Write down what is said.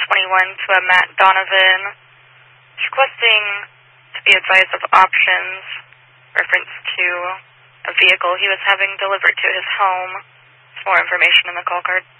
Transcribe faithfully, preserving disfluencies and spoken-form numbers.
twenty-one to a Matt Donovan, requesting to be advised of options, reference to a vehicle he was having delivered to his home. Some more information in the call card.